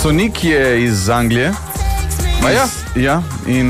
Sonic je iz Anglije. Ja, in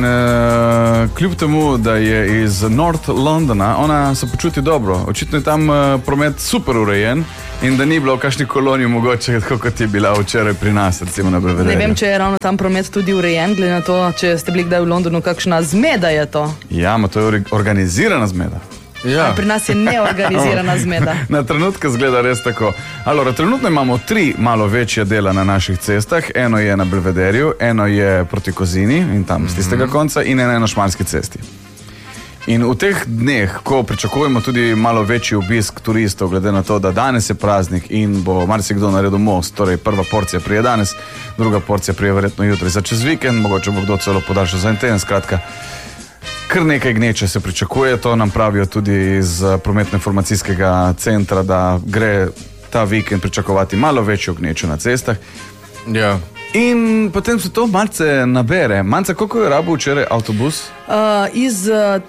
kljub temu, da je iz North Londona, ona se počuti dobro. Očitno je tam promet super urejen in da ni bilo v kakšni koloniji mogoče, tako kot je bila včeraj pri nas, recimo na Belvederju. Ne vem, če je ravno tam promet tudi urejen, glede na to, če ste bili kdaj v Londonu, kakšna zmeda je to. Ja, to je organizirana zmeda. Ja. Pri nas je neorganizirana zmeda. Na trenutke zgleda res tako. Trenutno imamo 3 malo večje dela na naših cestah. Eno je na Belvederju, eno je proti Kozini in tam z tistega konca in eno je na Šmarski cesti. In v teh dneh, ko pričakujemo tudi malo večji obisk turistov, glede na to, da danes je praznik in bo marsikdo naredil most, torej prva porcija prije danes, druga porcija prije verjetno jutri za čez vikend, mogoče bo kdo celo podaljšal za en teden, skratka. Kar nekaj gneče se pričakuje, to nam pravijo tudi iz prometno-informacijskega centra, da gre ta vikend pričakovati malo večjo gnečo na cestah. Ja. In potem se to malce nabere. Manca, koliko je rabil včeraj avtobus? Iz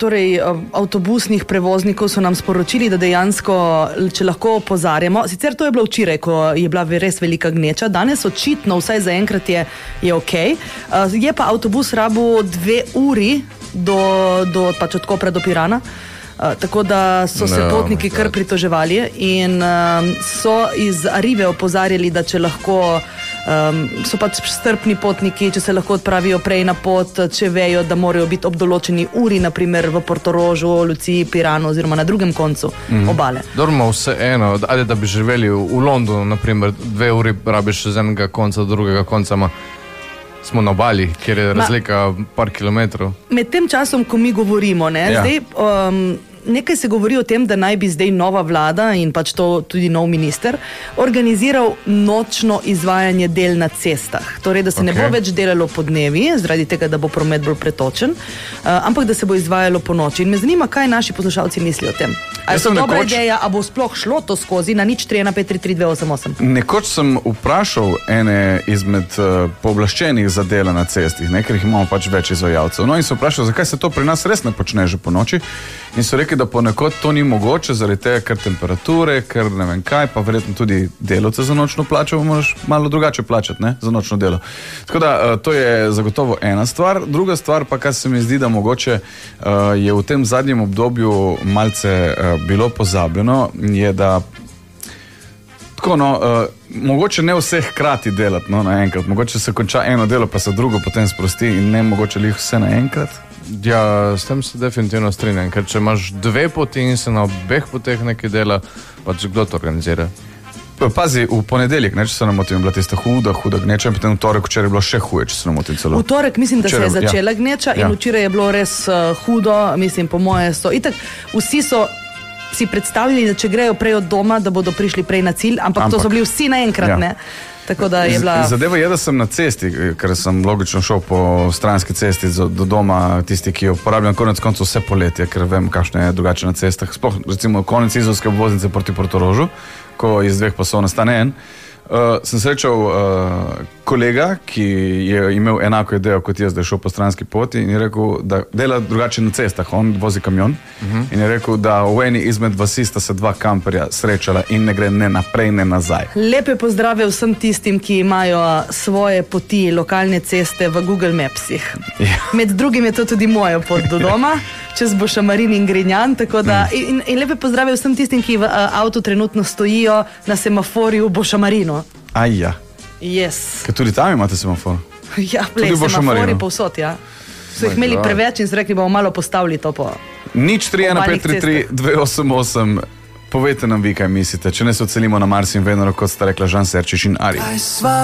avtobusnih prevoznikov so nam sporočili, da dejansko, če lahko opozarjamo, sicer to je bilo včeraj, ko je bila res velika gneča, danes očitno, vsaj zaenkrat je okej. Je pa avtobus rabil 2 uri do pač od Kopra do Pirana. Tako da so se potniki kar pritoževali in so iz Arrive opozarjali, da če lahko so pač strpni potniki, če se lahko odpravijo prej na pot, če vejo, da morajo biti ob določeni uri, naprimer v Portorožu, Luciji, Piranu oziroma na drugem koncu obale. Dormo vse eno, ali da bi živeli v Londonu, naprimer 2 uri rabiš z enega konca do drugega konca, smo na obali, kjer je razlika par kilometrov. Med tem časom, ko mi govorimo, zdaj nekaj se govori o tem, da naj bi zdaj nova vlada in pač to tudi nov minister organiziral nočno izvajanje del na cestah. Torej, da se ne bo več delalo po dnevi, zaradi tega, da bo promet bolj pretočen, ampak da se bo izvajalo po noči. In me zanima, kaj naši poslušalci mislijo o tem. A je to dobra ideja, a bo sploh šlo to skozi na 041533288? Nekoč sem vprašal ene izmed pooblaščenih za dela na cestih, ker jih imamo pač več izvajalcev. No in sem vprašal, zakaj se to pri nas res ne počne že po noči. In so rekli, da ponekod to ni mogoče, zaradi tega, ker temperature, ker ne vem kaj, pa verjetno tudi delavce za nočno plačo moraš malo drugače plačati, za nočno delo. Tako da to je zagotovo ena stvar. Druga stvar pa, kar se mi zdi, da mogoče je v tem zadnjem obdobju malce bilo pozabljeno, je, da tako, mogoče ne vse hkrati delati naenkrat. Mogoče se konča eno delo, pa se drugo potem sprosti in ne mogoče lih vse naenkrat. Ja, s tem se definitivno strinjam, ker če imaš 2 poti in se na obeh poteh nekaj dela, pač kdo to organizira? Pazi, v ponedeljek, če se nam motim, bila tista huda gneča in potem v torek včeraj je bilo še huje, če se nam motim celo. V torek mislim, da se je začela gneča in včeraj je bilo res hudo, mislim, po moje so. Itak, vsi so si predstavljali, da če grejo prej od doma, da bodo prišli prej na cilj, ampak to so bili vsi naenkrat, ne? Tako da je bila... Zadeva je, da sem na cesti, ker sem logično šel po stranski cesti do doma, tisti, ki jo uporabljam konec koncev vse poletje, ker vem, kakšno je drugače na cestah. Sploh, recimo, konec Izolske obvoznice proti Portorožu, ko iz 2 pasov nastane en. Sem srečal kolega, ki je imel enako idejo kot jaz, da je šel po stranski poti in je rekel, da dela drugače na cestah, on vozi kamion in je rekel, da v eni izmed vasi sta se 2 kamperja srečala in ne gre ne naprej, ne nazaj. Lepe pozdrave vsem tistim, ki imajo svoje poti, lokalne ceste v Google Mapsih. Med drugim je to tudi moja pot do doma, čez Bošamarin in Grinjan, tako da in lepe pozdrave vsem tistim, ki v avtu trenutno stojijo na semaforju v Bošamarinu. Ajja. Yes. Ker tudi tam imate semafor? Ja, semafori povsod, ja. So jih imeli preveč in so rekli, bomo malo postavili to po 041533288. Povejte nam vi, kaj mislite, če ne se odselimo na Mars in Venero, kot sta rekla Žan Serčič in Ari.